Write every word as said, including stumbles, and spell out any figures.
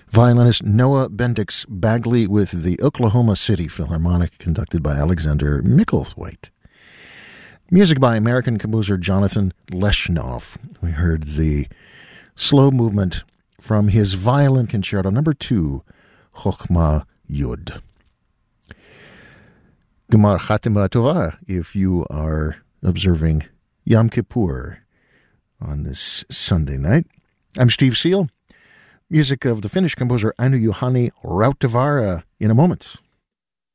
Violinist Noah Bendix Bagley with the Oklahoma City Philharmonic, conducted by Alexander Micklethwaite. Music by American composer Jonathan Leshnov. We heard the slow movement from his Violin Concerto number two, Chokhmah Yud. Gemar Chatima Tova, if you are observing Yom Kippur on this Sunday night. I'm Steve Seal. Music of the Finnish composer Ainu Juhani Rautavaara in a moment.